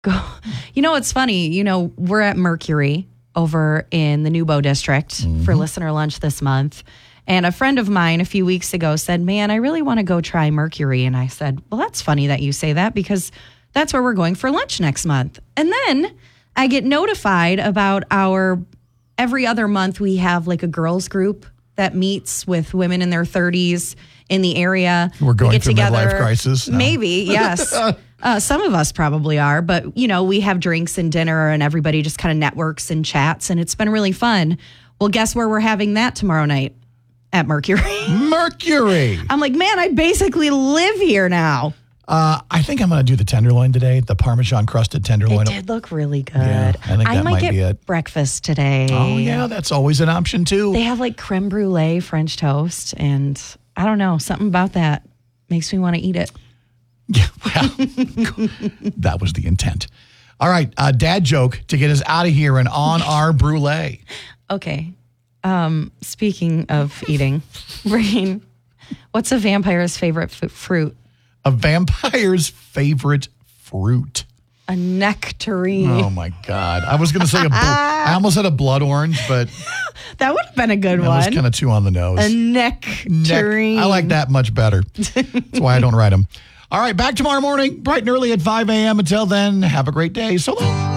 go. You know, it's funny. You know, we're at Mercury over in the Nubo district for listener lunch this month. And a friend of mine a few weeks ago said, man, I really want to go try Mercury. And I said, well, that's funny that you say that because that's where we're going for lunch next month. And then I get notified about every other month we have like a girls group that meets with women in their 30s in the area. We're going we get through together. midlife crisis. No. Maybe, yes. Some of us probably are, but you know, we have drinks and dinner and everybody just kind of networks and chats and it's been really fun. Well, guess where we're having that tomorrow night? At Mercury. Mercury. I'm like, man, I basically live here now. I think I'm going to do the tenderloin today, the Parmesan crusted tenderloin. It did look really good. Yeah, I think that might might be get it. breakfast today. Oh, yeah, that's always an option, too. They have like creme brulee French toast, and I don't know, something about that makes me want to eat it. Yeah, well, that was the intent. All right, dad joke to get us out of here and on our brulee. Okay. Speaking of eating, Brain, what's a vampire's favorite fruit? A vampire's favorite fruit. A nectarine. Oh, my God. I was going to say I almost said a blood orange, but that would have been a good that one. was kind of too on the nose. A nectarine. I like that much better. That's why I don't write them. All right, back tomorrow morning, bright and early at 5 a.m. Until then, have a great day. So long.